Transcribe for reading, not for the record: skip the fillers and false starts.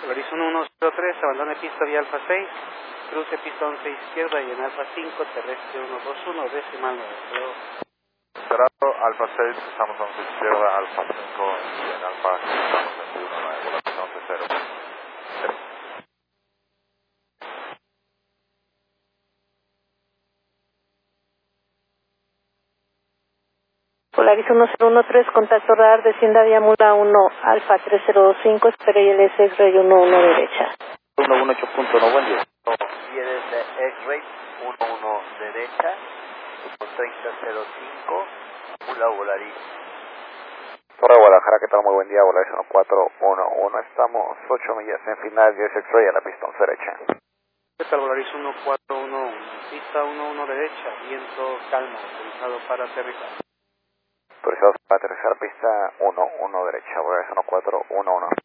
Horizon 103, abandone pista vía Alfa 6, cruce pista 11 izquierda y en Alfa 5, terrestre 121, decimal 9. Cerrado, Alfa 6, estamos 11 izquierda, Alfa 5 y en Alfa estamos 21, 9, volación 11 0. Polaris 1013, contacto radar, descienda vía Mula 1, Alfa 305, espera ILS X-Ray 11 derecha. 118.1, buen día. ILS X-Ray 11 derecha, con 3005, Mula Volaris. Torre Guadalajara, ¿qué tal? Muy buen día, Volaris 1411, estamos 8 millas en final, 10 X-Ray a la pista 11 derecha. ¿Qué tal? Volaris 1411, pista 11 derecha, viento calma, autorizado para aterrizar. Autorizados para aterrizar pista 11 derecha, Volaris 1411.